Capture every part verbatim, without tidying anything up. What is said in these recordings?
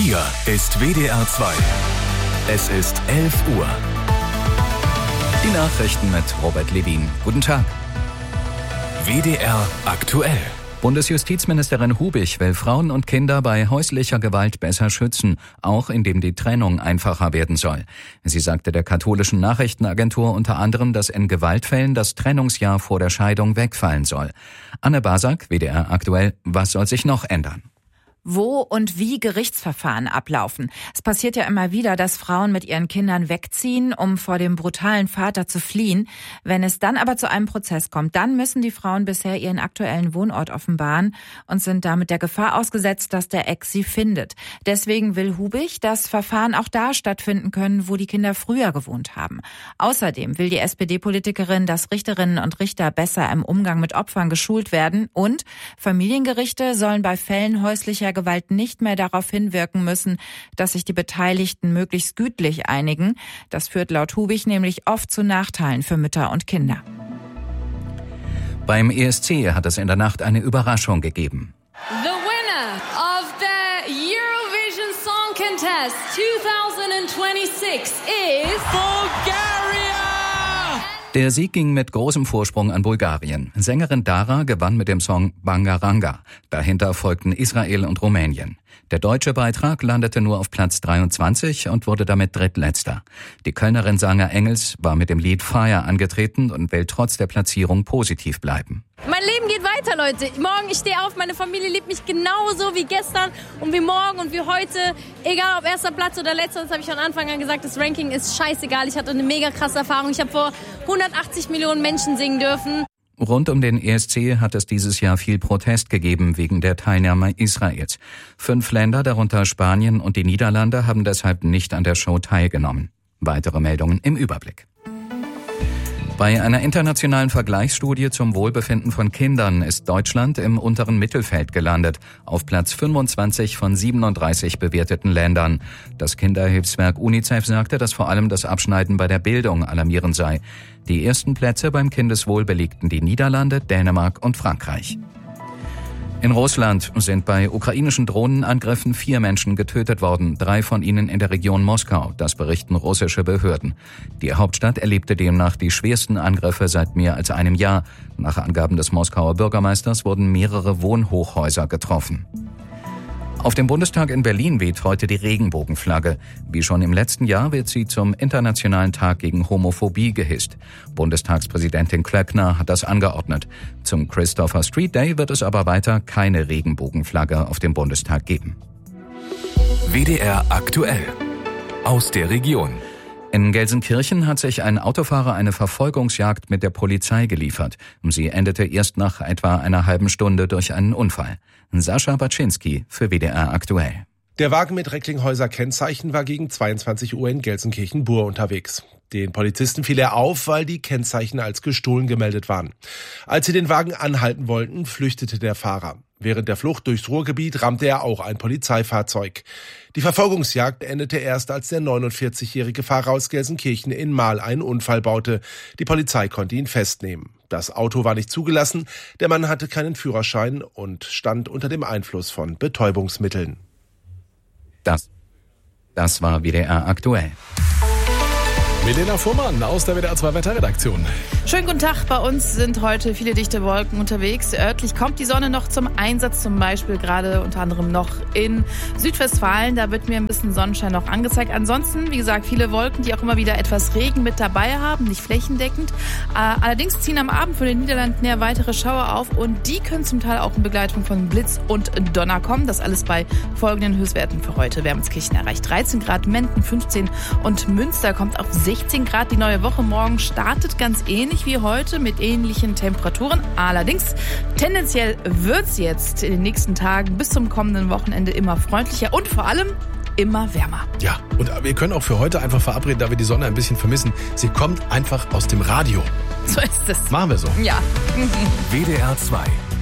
Hier ist W D R zwei. Es ist elf Uhr. Die Nachrichten mit Robert Levin. Guten Tag. W D R aktuell. Bundesjustizministerin Hubich will Frauen und Kinder bei häuslicher Gewalt besser schützen, auch indem die Trennung einfacher werden soll. Sie sagte der katholischen Nachrichtenagentur unter anderem, dass in Gewaltfällen das Trennungsjahr vor der Scheidung wegfallen soll. Anne Basak, W D R aktuell. Was soll sich noch ändern? Wo und wie Gerichtsverfahren ablaufen. Es passiert ja immer wieder, dass Frauen mit ihren Kindern wegziehen, um vor dem brutalen Vater zu fliehen. Wenn es dann aber zu einem Prozess kommt, dann müssen die Frauen bisher ihren aktuellen Wohnort offenbaren und sind damit der Gefahr ausgesetzt, dass der Ex sie findet. Deswegen will Hubich, dass Verfahren auch da stattfinden können, wo die Kinder früher gewohnt haben. Außerdem will die S P D-Politikerin, dass Richterinnen und Richter besser im Umgang mit Opfern geschult werden und Familiengerichte sollen bei Fällen häuslicher Gewalt nicht mehr darauf hinwirken müssen, dass sich die Beteiligten möglichst gütlich einigen. Das führt laut Hubich nämlich oft zu Nachteilen für Mütter und Kinder. Beim E S C hat es in der Nacht eine Überraschung gegeben. The winner of the Eurovision Song Contest twenty twenty-six is Bulgaria! Der Sieg ging mit großem Vorsprung an Bulgarien. Sängerin Dara gewann mit dem Song Bangaranga. Dahinter folgten Israel und Rumänien. Der deutsche Beitrag landete nur auf Platz dreiundzwanzig und wurde damit drittletzter. Die Kölnerin Sanger Engels war mit dem Lied Fire angetreten und will trotz der Platzierung positiv bleiben. Mein Leben geht weiter, Leute. Morgen, ich stehe auf, meine Familie liebt mich genauso wie gestern und wie morgen und wie heute. Egal ob erster Platz oder letzter, das habe ich von Anfang an gesagt, das Ranking ist scheißegal. Ich hatte eine mega krasse Erfahrung. Ich habe vor hundertachtzig Millionen Menschen singen dürfen. Rund um den E S C hat es dieses Jahr viel Protest gegeben wegen der Teilnahme Israels. Fünf Länder, darunter Spanien und die Niederlande, haben deshalb nicht an der Show teilgenommen. Weitere Meldungen im Überblick. Bei einer internationalen Vergleichsstudie zum Wohlbefinden von Kindern ist Deutschland im unteren Mittelfeld gelandet, auf Platz fünfundzwanzig von siebenunddreißig bewerteten Ländern. Das Kinderhilfswerk UNICEF sagte, dass vor allem das Abschneiden bei der Bildung alarmierend sei. Die ersten Plätze beim Kindeswohl belegten die Niederlande, Dänemark und Frankreich. In Russland sind bei ukrainischen Drohnenangriffen vier Menschen getötet worden, drei von ihnen in der Region Moskau, das berichten russische Behörden. Die Hauptstadt erlebte demnach die schwersten Angriffe seit mehr als einem Jahr. Nach Angaben des Moskauer Bürgermeisters wurden mehrere Wohnhochhäuser getroffen. Auf dem Bundestag in Berlin weht heute die Regenbogenflagge. Wie schon im letzten Jahr wird sie zum Internationalen Tag gegen Homophobie gehisst. Bundestagspräsidentin Klöckner hat das angeordnet. Zum Christopher Street Day wird es aber weiter keine Regenbogenflagge auf dem Bundestag geben. W D R aktuell. Aus der Region. In Gelsenkirchen hat sich ein Autofahrer eine Verfolgungsjagd mit der Polizei geliefert. Sie endete erst nach etwa einer halben Stunde durch einen Unfall. Sascha Baczynski für W D R aktuell. Der Wagen mit Recklinghäuser Kennzeichen war gegen zweiundzwanzig Uhr in Gelsenkirchen-Bur unterwegs. Den Polizisten fiel er auf, weil die Kennzeichen als gestohlen gemeldet waren. Als sie den Wagen anhalten wollten, flüchtete der Fahrer. Während der Flucht durchs Ruhrgebiet rammte er auch ein Polizeifahrzeug. Die Verfolgungsjagd endete erst, als der neunundvierzigjährige Fahrer aus Gelsenkirchen in Mahl einen Unfall baute. Die Polizei konnte ihn festnehmen. Das Auto war nicht zugelassen, der Mann hatte keinen Führerschein und stand unter dem Einfluss von Betäubungsmitteln. Das, das war W D R aktuell. Milena Fuhrmann aus der W D R zwei Wetterredaktion. Schönen guten Tag. Bei uns sind heute viele dichte Wolken unterwegs. Örtlich kommt die Sonne noch zum Einsatz, zum Beispiel gerade unter anderem noch in Südwestfalen. Da wird mir ein bisschen Sonnenschein noch angezeigt. Ansonsten, wie gesagt, viele Wolken, die auch immer wieder etwas Regen mit dabei haben, nicht flächendeckend. Allerdings ziehen am Abend von den Niederlanden her weitere Schauer auf und die können zum Teil auch in Begleitung von Blitz und Donner kommen. Das alles bei folgenden Höchstwerten für heute. Wermelskirchen erreicht dreizehn Grad, Menden fünfzehn und Münster kommt auf sechzehn Grad. Die neue Woche morgen startet ganz ähnlich wie heute mit ähnlichen Temperaturen. Allerdings tendenziell wird's jetzt in den nächsten Tagen bis zum kommenden Wochenende immer freundlicher und vor allem immer wärmer. Ja, und wir können auch für heute einfach verabreden, da wir die Sonne ein bisschen vermissen. Sie kommt einfach aus dem Radio. So ist es. Machen wir so. Ja. W D R zwei.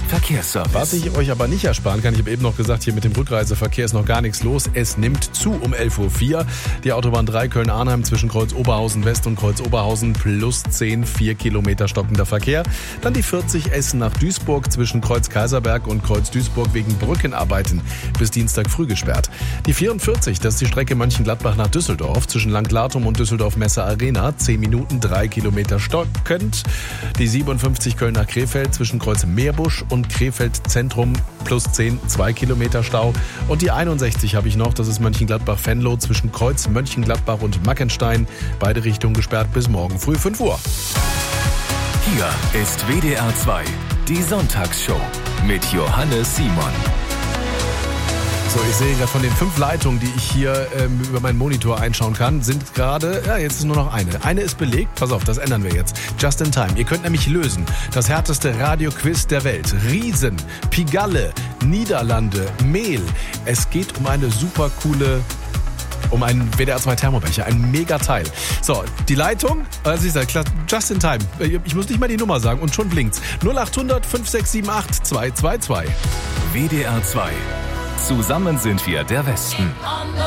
Verkehrsservice. Was ich euch aber nicht ersparen kann, ich habe eben noch gesagt, hier mit dem Rückreiseverkehr ist noch gar nichts los. Es nimmt zu um elf Uhr vier. Die Autobahn drei Köln-Arnheim zwischen Kreuz Oberhausen West und Kreuz Oberhausen plus zehn, vier Kilometer stockender Verkehr. Dann die vierzig Essen nach Duisburg zwischen Kreuz Kaiserberg und Kreuz Duisburg wegen Brückenarbeiten bis Dienstag früh gesperrt. Die vierundvierzig, das ist die Strecke Mönchengladbach nach Düsseldorf zwischen Langt-Latum und Düsseldorf Messe Arena. zehn Minuten, drei Kilometer stockend. Die siebenundfünfzig Köln nach Krefeld zwischen Kreuz Meerbusch und Krefeld Zentrum plus zehn, zwei Kilometer Stau. Und die einundsechzig habe ich noch, das ist Mönchengladbach-Venlo zwischen Kreuz Mönchengladbach und Mackenstein. Beide Richtungen gesperrt bis morgen früh fünf Uhr. Hier ist W D R zwei, die Sonntagsshow mit Johannes Simon. So, ich sehe gerade von den fünf Leitungen, die ich hier ähm, über meinen Monitor einschauen kann, sind gerade, ja, jetzt ist nur noch eine. Eine ist belegt, pass auf, das ändern wir jetzt. Just in time. Ihr könnt nämlich lösen. Das härteste Radioquiz der Welt. Riesen, Pigalle, Niederlande, Mehl. Es geht um eine super coole... um einen W D R zwei Thermobecher, ein Megateil. So, die Leitung, also ich sage, just in time. Ich muss nicht mal die Nummer sagen und schon blinkt's. null acht hundert, fünf sechs sieben acht, zwei zwei zwei. W D R zwei. Zusammen sind wir der Westen.